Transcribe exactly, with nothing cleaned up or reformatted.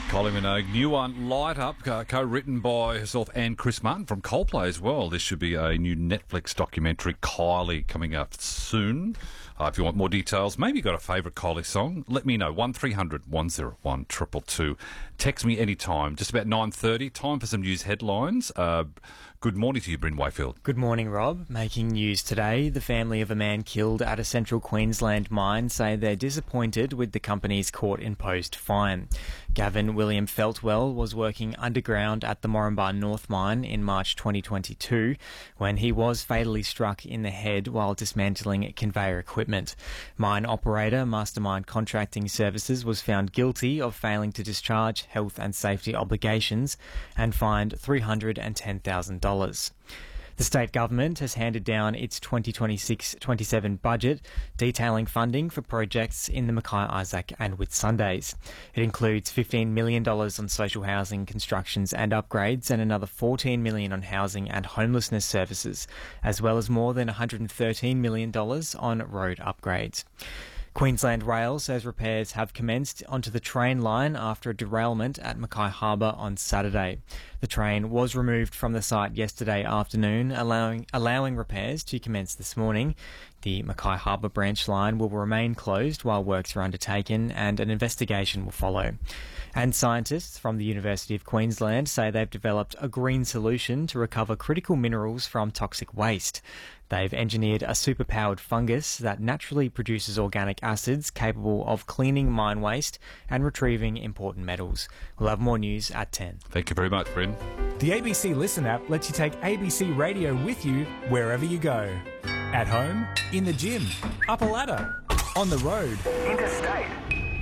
Kylie Minogue, new one, Light Up, uh, co-written by herself and Chris Martin from Coldplay as well. This should be a new Netflix documentary, Kylie, coming up soon. Uh, if you want more details, maybe you've got a favourite Kylie song, let me know. one three hundred one oh one two two two. Text me anytime. Just about nine thirty, time for some news headlines. Uh, good morning to you, Bryn Wayfield. Good morning, Rob. Making news today, the family of a man killed at a central Queensland mine say they're disappointed with the company's court-imposed fine. Gavin William Feltwell was working underground at the Moranbah North mine in March twenty twenty-two when he was fatally struck in the head while dismantling conveyor equipment. Mine operator Mastermind Contracting Services was found guilty of failing to discharge health and safety obligations and fined three hundred ten thousand dollars. The state government has handed down its twenty twenty-six twenty-seven budget, detailing funding for projects in the Mackay Isaac and Whitsundays. It includes fifteen million dollars on social housing constructions and upgrades and another fourteen million dollars on housing and homelessness services, as well as more than one hundred thirteen million dollars on road upgrades. Queensland Rail says repairs have commenced onto the train line after a derailment at Mackay Harbour on Saturday. The train was removed from the site yesterday afternoon, allowing allowing repairs to commence this morning. The Mackay Harbour branch line will remain closed while works are undertaken and an investigation will follow. And scientists from the University of Queensland say they've developed a green solution to recover critical minerals from toxic waste. They've engineered a superpowered fungus that naturally produces organic acids capable of cleaning mine waste and retrieving important metals. We'll have more news at ten. Thank you very much, Bryn. The A B C Listen app lets you take A B C Radio with you wherever you go. At home, in the gym, up a ladder, on the road, interstate,